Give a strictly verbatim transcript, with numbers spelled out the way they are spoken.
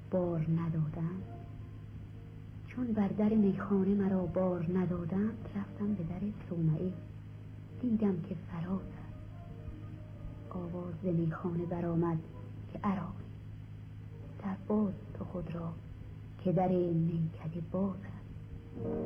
بار ندادند. چون بر در میخانه مرا بار ندادند، رفتم به در صومعه، دیدم که فراز است. آواز ز میخانه برآمد که عراقی، در باز تو خود را که در میکده باز است.